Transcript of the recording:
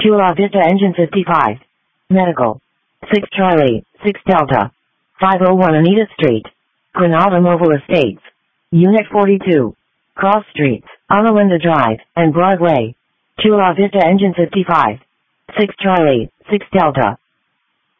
Chula Vista Engine 55. Medical. 6 Charlie, 6 Delta. 501 Anita Street. Granada Mobile Estates. Unit 42. Cross Streets, Analinda Drive, and Broadway. Chula Vista Engine 55. 6 Charlie, 6 Delta.